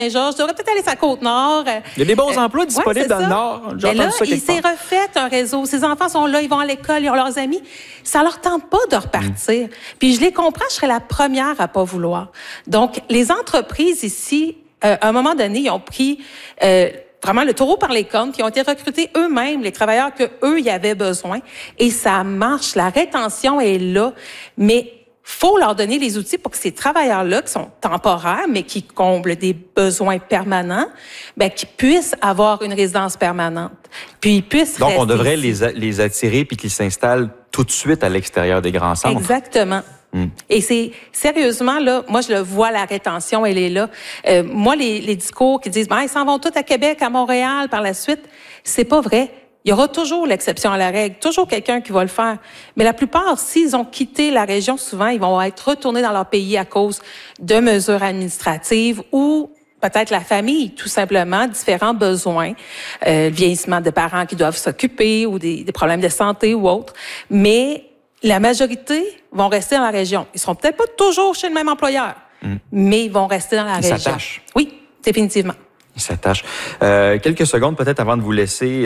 Saint-Georges, tu devrais peut-être aller sur la Côte-Nord. Il y a des bons emplois disponibles dans le Nord. Mais là, il s'est refait un réseau. Ces enfants sont là, ils vont à l'école, ils ont leurs amis. Ça leur tente pas de repartir. Puis je les comprends, je serais la première à pas vouloir. Donc, les entreprises ici, à un moment donné, ils ont pris vraiment le taureau par les cornes, qui ont été recrutés eux-mêmes, les travailleurs que eux y avaient besoin. Et ça marche. La rétention est là. Mais faut leur donner les outils pour que ces travailleurs-là, qui sont temporaires, mais qui comblent des besoins permanents, qu'ils puissent avoir une résidence permanente. Puis ils puissent Donc, rester on devrait ici. les attirer puis qu'ils s'installent tout de suite à l'extérieur des grands centres. Exactement. Et c'est sérieusement là, moi je le vois, la rétention, elle est là. Moi les discours qui disent ils s'en vont tous à Québec, à Montréal par la suite, c'est pas vrai. Il y aura toujours l'exception à la règle, toujours quelqu'un qui va le faire. Mais la plupart, s'ils ont quitté la région, souvent ils vont être retournés dans leur pays à cause de mesures administratives ou peut-être la famille, tout simplement, différents besoins, vieillissement de parents qui doivent s'occuper ou des problèmes de santé ou autres. Mais la majorité vont rester dans la région. Ils seront peut-être pas toujours chez le même employeur, mais ils vont rester dans la région. Ils s'attachent. Oui, définitivement. Ils s'attachent. Quelques secondes peut-être avant de vous laisser,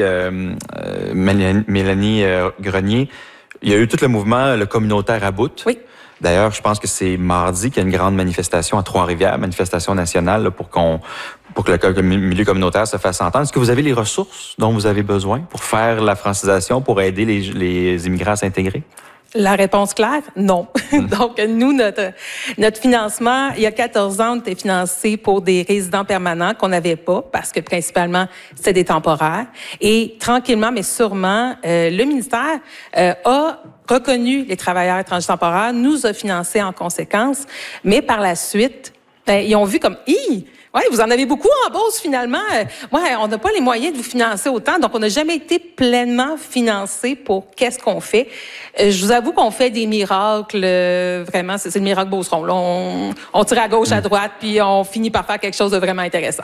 Mélanie Grenier. Il y a eu tout le mouvement, le communautaire à bout. Oui. D'ailleurs, je pense que c'est mardi qu'il y a une grande manifestation à Trois-Rivières, manifestation nationale là, pour que le milieu communautaire se fasse entendre. Est-ce que vous avez les ressources dont vous avez besoin pour faire la francisation, pour aider les immigrants à s'intégrer? La réponse claire, non. Donc, nous, notre financement, il y a 14 ans, on était financé pour des résidents permanents qu'on n'avait pas, parce que principalement, c'était des temporaires. Et tranquillement, mais sûrement, le ministère a reconnu les travailleurs étrangers temporaires, nous a financés en conséquence, mais par la suite, ils ont vu comme ouais, vous en avez beaucoup en Beauce, finalement. Ouais, on n'a pas les moyens de vous financer autant, donc on n'a jamais été pleinement financé pour qu'est-ce qu'on fait. Je vous avoue qu'on fait des miracles, vraiment, c'est le miracle Beauceron. Là, on tire à gauche, à droite, puis on finit par faire quelque chose de vraiment intéressant.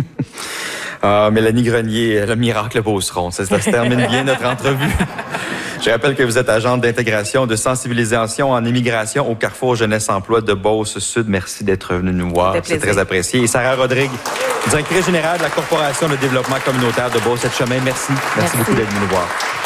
Mélanie Grenier, le miracle Beauceron. Ça se termine bien notre entrevue. Je rappelle que vous êtes agente d'intégration, de sensibilisation en immigration au Carrefour Jeunesse Emploi de Beauce-Sud. Merci d'être venu nous voir. C'est très apprécié. Et Sarah Rodrigue, directrice générale de la Corporation de développement communautaire de Beauce-Chemin. Merci beaucoup d'être venu nous voir.